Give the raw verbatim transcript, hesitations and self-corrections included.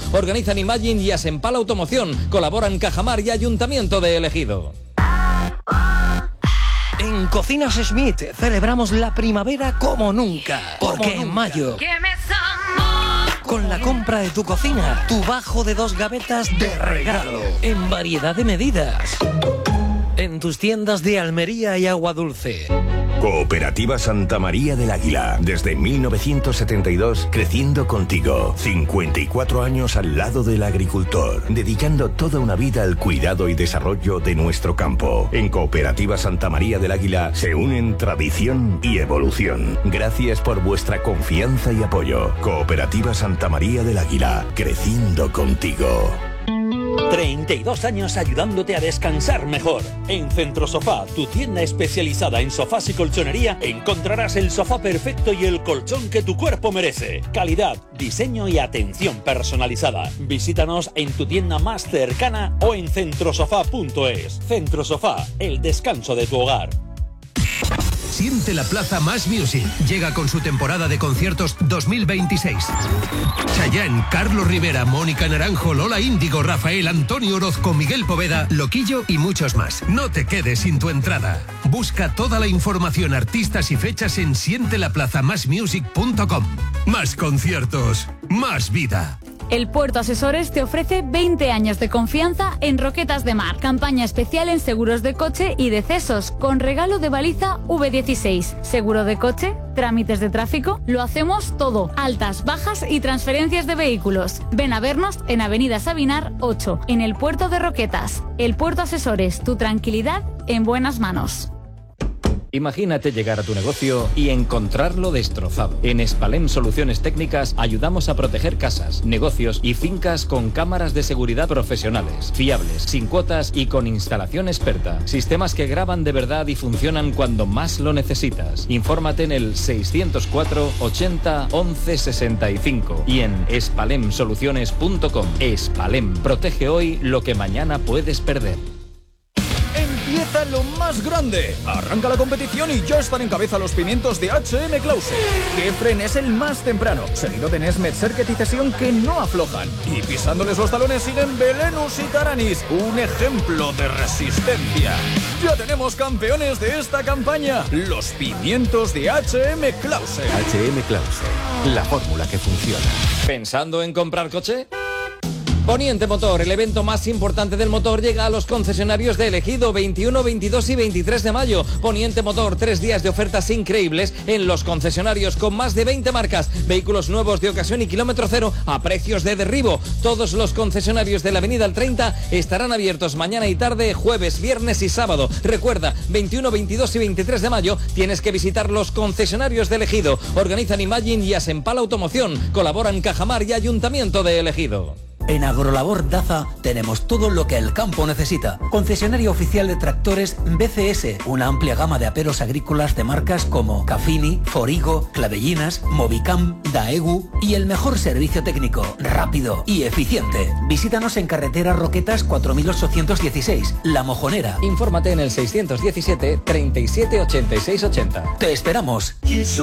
Organizan Imagine y Asempal Automoción. Colaboran Cajamar y Ayuntamiento de El Ejido. En Cocinas Smith celebramos la primavera como nunca. Porque en mayo, con la compra de tu cocina, tu bajo de dos gavetas de regalo. En variedad de medidas. En tus tiendas de Almería y Agua Dulce. Cooperativa Santa María del Águila. Desde mil novecientos setenta y dos, creciendo contigo. cincuenta y cuatro años al lado del agricultor, dedicando toda una vida al cuidado y desarrollo de nuestro campo. En Cooperativa Santa María del Águila se unen tradición y evolución. Gracias por vuestra confianza y apoyo. Cooperativa Santa María del Águila. Creciendo contigo. treinta y dos años ayudándote a descansar mejor. En Centrosofá, tu tienda especializada en sofás y colchonería, encontrarás el sofá perfecto y el colchón que tu cuerpo merece. Calidad, diseño y atención personalizada. Visítanos en tu tienda más cercana o en centrosofá punto es. Centrosofá, el descanso de tu hogar. Siente la Plaza Más Music. Llega con su temporada de conciertos dos mil veintiséis. Chayanne, Carlos Rivera, Mónica Naranjo, Lola Índigo, Rafael, Antonio Orozco, Miguel Poveda, Loquillo y muchos más. No te quedes sin tu entrada. Busca toda la información, artistas y fechas en siente la plaza más music punto com. Más conciertos, más vida. El Puerto Asesores te ofrece veinte años de confianza en Roquetas de Mar. Campaña especial en seguros de coche y decesos, con regalo de baliza V dieciséis. Seguro de coche, trámites de tráfico, lo hacemos todo. Altas, bajas y transferencias de vehículos. Ven a vernos en Avenida Sabinar ocho, en el Puerto de Roquetas. El Puerto Asesores, tu tranquilidad en buenas manos. Imagínate llegar a tu negocio y encontrarlo destrozado. En Spalem Soluciones Técnicas ayudamos a proteger casas, negocios y fincas con cámaras de seguridad profesionales, fiables, sin cuotas y con instalación experta. Sistemas que graban de verdad y funcionan cuando más lo necesitas. Infórmate en el seiscientos cuatro ochenta once sesenta y cinco y en spalem soluciones punto com. Spalem, protege hoy lo que mañana puedes perder. Empieza lo más grande. Arranca la competición y ya están en cabeza los pimientos de H M Clause. Kefren es el más temprano, seguido de Nesmet, Serket y Cesión, que no aflojan. Y pisándoles los talones siguen Belenus y Taranis, un ejemplo de resistencia. Ya tenemos campeones de esta campaña, los pimientos de H M Clause. H M Clause, la fórmula que funciona. ¿Pensando en comprar coche? Poniente Motor, el evento más importante del motor, llega a los concesionarios de El Ejido veintiuno, veintidós y veintitrés de mayo. Poniente Motor, tres días de ofertas increíbles en los concesionarios con más de veinte marcas, vehículos nuevos de ocasión y kilómetro cero a precios de derribo. Todos los concesionarios de la Avenida El treinta estarán abiertos mañana y tarde, jueves, viernes y sábado. Recuerda, veintiuno, veintidós y veintitrés de mayo tienes que visitar los concesionarios de El Ejido. Organizan Imagine y Asempal Automoción. Colaboran Cajamar y Ayuntamiento de El Ejido. En Agrolabor Daza tenemos todo lo que el campo necesita. Concesionario oficial de tractores B C S, una amplia gama de aperos agrícolas de marcas como Cafini, Forigo, Clavellinas, Movicam, Daegu y el mejor servicio técnico, rápido y eficiente. Visítanos en carretera Roquetas cuatro mil ochocientos dieciséis, La Mojonera. Infórmate en el seiscientos diecisiete treinta y siete ochenta y seis ochenta. Te esperamos.